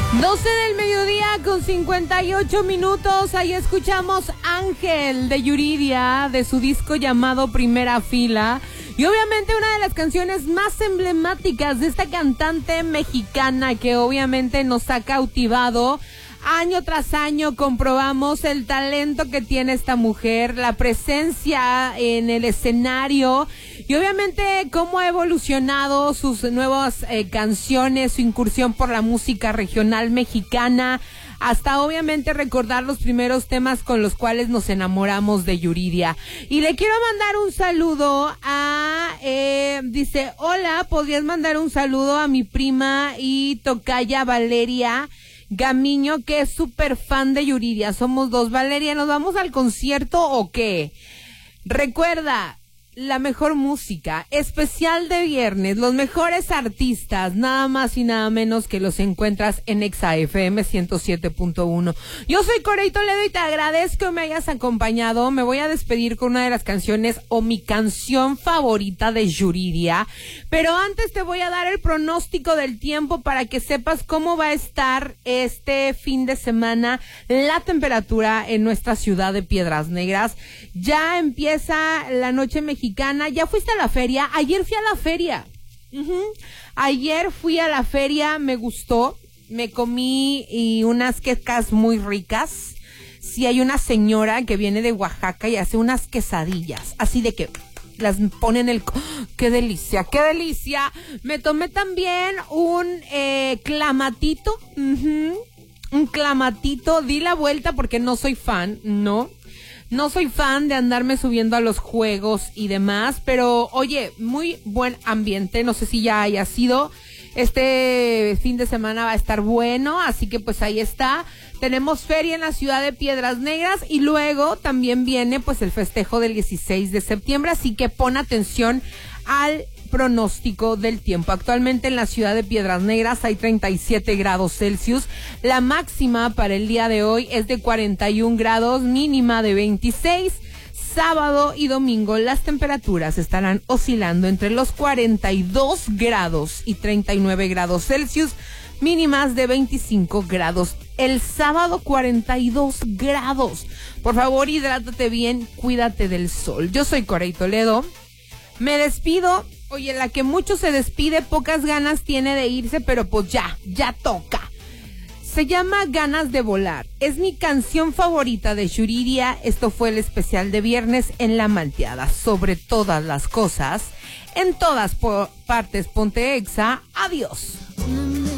12 del mediodía con 58 minutos. Ahí escuchamos Ángel de Yuridia, de su disco llamado Primera Fila. Y obviamente una de las canciones más emblemáticas de esta cantante mexicana que obviamente nos ha cautivado. Año tras año comprobamos el talento que tiene esta mujer, la presencia en el escenario y obviamente cómo ha evolucionado sus nuevas canciones, su incursión por la música regional mexicana, hasta obviamente recordar los primeros temas con los cuales nos enamoramos de Yuridia. Y le quiero mandar un saludo a, dice, hola, ¿podrías mandar un saludo a mi prima y tocaya Valeria Gamiño, que es súper fan de Yuridia? Somos dos. Valeria, ¿nos vamos al concierto o qué? Recuerda, la mejor música, especial de viernes, los mejores artistas, nada más y nada menos que los encuentras en Exa FM 107.1. Yo soy Corey Toledo y te agradezco que me hayas acompañado. Me voy a despedir con una de las canciones o mi canción favorita de Yuridia, pero antes te voy a dar el pronóstico del tiempo para que sepas cómo va a estar este fin de semana la temperatura en nuestra ciudad de Piedras Negras. Ya empieza la noche mexicana. ¿Ya fuiste a la feria? Ayer fui a la feria. Ayer fui a la feria, me gustó. Me comí unas quecas muy ricas. Sí, hay una señora que viene de Oaxaca y hace unas quesadillas. Así de que las pone en el... ¡Qué delicia! ¡Qué delicia! Me tomé también un clamatito. Un clamatito. Di la vuelta porque no soy fan, No soy fan de andarme subiendo a los juegos y demás, pero oye, muy buen ambiente, no sé si ya haya sido, este fin de semana va a estar bueno, así que pues ahí está, tenemos feria en la ciudad de Piedras Negras y luego también viene pues el festejo del 16 de septiembre, así que pon atención al pronóstico del tiempo. Actualmente en la ciudad de Piedras Negras hay 37 grados Celsius. La máxima para el día de hoy es de 41 grados, mínima de 26. Sábado y domingo las temperaturas estarán oscilando entre los 42 grados y 39 grados Celsius, mínimas de 25 grados. El sábado 42 grados. Por favor, hidrátate bien, cuídate del sol. Yo soy Corey Toledo. Me despido. Oye, la que mucho se despide, pocas ganas tiene de irse, pero pues ya toca. Se llama Ganas de Volar. Es mi canción favorita de Yuridia. Esto fue el especial de viernes en La Malteada. Sobre todas las cosas, en todas partes, ponte Exa. Adiós.